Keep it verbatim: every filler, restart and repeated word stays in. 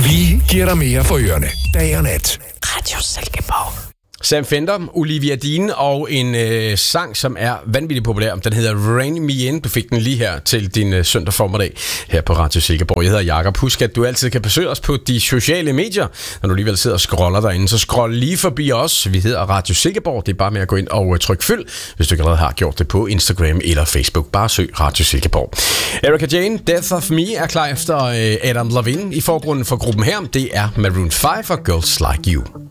Vi giver dig mere for ørerne. Dag og nat. Radio Silkeborg. Sam Fender, Olivia Dean og en øh, sang, som er vanvittigt populær. Den hedder Rain Me In. Du fik den lige her til din øh, søndag formiddag her på Radio Silkeborg. Jeg hedder Jakob. Husk, at du altid kan besøge os på de sociale medier. Når du alligevel sidder og scroller derinde, så scroll lige forbi os. Vi hedder Radio Silkeborg. Det er bare med at gå ind og uh, trykke følg, hvis du ikke allerede har gjort det på Instagram eller Facebook. Bare søg Radio Silkeborg. Erika Jane, Death of Me er klar efter øh, Adam Levine. I forgrunden for gruppen her, det er Maroon fem og Girls Like You.